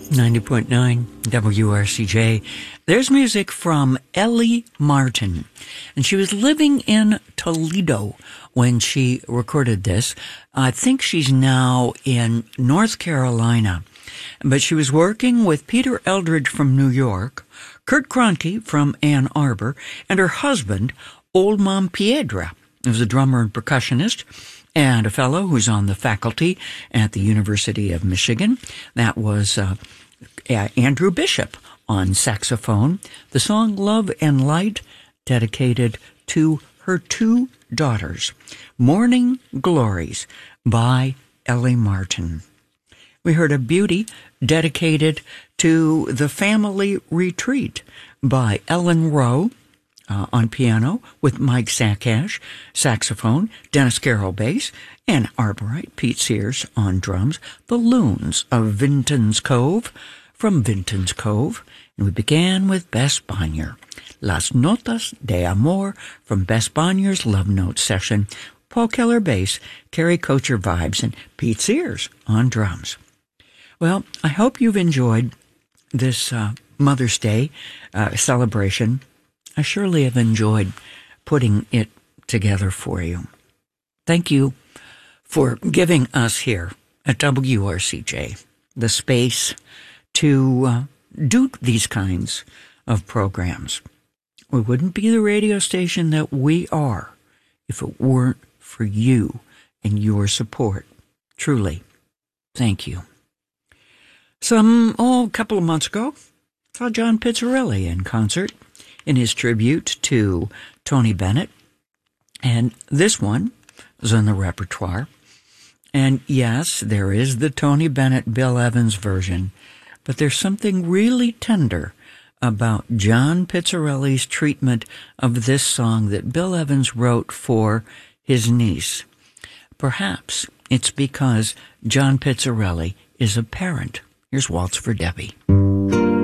90.9 WRCJ. There's music from Ellie Martin, and she was living in Toledo when she recorded this. I think she's now in North Carolina, but she was working with Peter Eldridge from New York, Kurt Kroenke from Ann Arbor, and her husband, Old Mom Piedra, who's a drummer and percussionist, and a fellow who's on the faculty at the University of Michigan. That was Andrew Bishop on saxophone. The song Love and Light, dedicated to her two daughters. Morning Glories by Ellie Martin. We heard a beauty dedicated to the Family Retreat by Ellen Rowe, on piano, with Mike Sakash, saxophone, Dennis Carroll bass, and Arborite Pete Sears on drums. The Loons of Vinton's Cove from Vinton's Cove. And we began with Bess Bonnier, Las Notas de Amor from Bess Bonnier's Love Note session. Paul Keller bass, Kerry Kocher vibes, and Pete Sears on drums. Well, I hope you've enjoyed this Mother's Day celebration. I surely have enjoyed putting it together for you. Thank you for giving us here at WRCJ the space to do these kinds of programs. We wouldn't be the radio station that we are if it weren't for you and your support. Truly, thank you. A couple of months ago, saw John Pizzarelli in concert in his tribute to Tony Bennett. And this one is in the repertoire. And yes, there is the Tony Bennett, Bill Evans version, but there's something really tender about John Pizzarelli's treatment of this song that Bill Evans wrote for his niece. Perhaps it's because John Pizzarelli is a parent. Here's Waltz for Debbie.